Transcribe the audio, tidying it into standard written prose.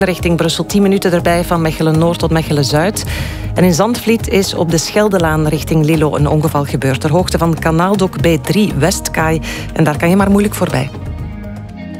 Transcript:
richting Brussel 10 minuten erbij van Mechelen-Noord tot Mechelen-Zuid. En in Zandvliet is op de Scheldelaan richting Lilo een ongeval gebeurd. Ter hoogte van Kanaaldok B3 Westkaai. En daar kan je maar moeilijk voorbij.